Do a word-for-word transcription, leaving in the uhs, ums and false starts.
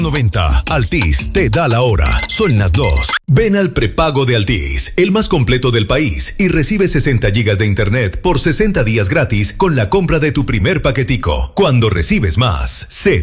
noventa. Altis te da la hora. Son las dos. Ven al prepago de Altis, el más completo del país, y recibe sesenta gigas de internet por sesenta días gratis con la compra de tu primer paquetico. Cuando recibes más, se